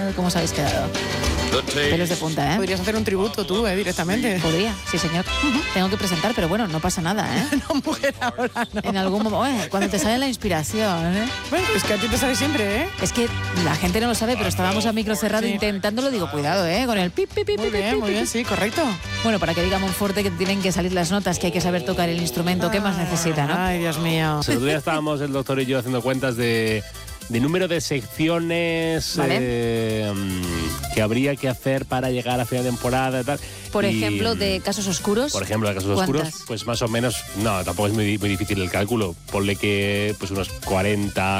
cómo os habéis quedado. Pelos de punta, ¿eh? Podrías hacer un tributo tú, directamente. Podría, sí, señor. Tengo que presentar, pero bueno, no pasa nada, ¿eh? No, mujer, ahora no. En algún momento, cuando te sale la inspiración, ¿eh? Bueno, es que a ti te sale siempre, ¿eh? Es que la gente no lo sabe, pero estábamos a micro cerrado Sí. intentándolo. Digo, cuidado, con el pip, pip, pip, Muy pip, bien, pip, muy bien, pip. sí, correcto. Bueno, para que diga Monforte que tienen que salir las notas, que hay que saber tocar el instrumento. ¿Qué más necesita, no? Ay, Dios mío. El otro día estábamos el doctor y yo haciendo cuentas de número de secciones Vale. que habría que hacer para llegar a final de temporada y tal. Por Y, ejemplo, de casos oscuros. Por ejemplo, de casos ¿cuántas? oscuros, pues más o menos, no, tampoco es muy difícil el cálculo. Ponle que pues unos 40